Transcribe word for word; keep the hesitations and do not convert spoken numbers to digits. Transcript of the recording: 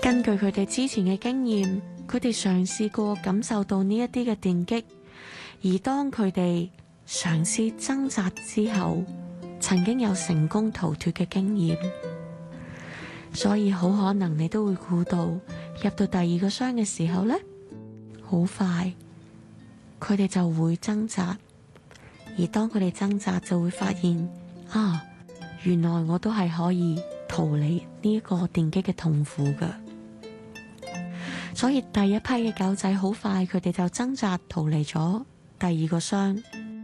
根據佢哋之前嘅經驗，佢哋嘗試過感受到呢一啲嘅電擊，而當佢哋嘗試掙扎之後，曾經有成功逃脫嘅經驗。所以好可能你都會估到，入到第二個箱嘅時候呢，好快佢哋就會掙扎，而當佢哋掙扎就會發現啊，原來我都係可以逃離呢一個電擊嘅痛苦㗎。所以第一批嘅狗仔好快佢哋就掙扎逃離咗第二個箱，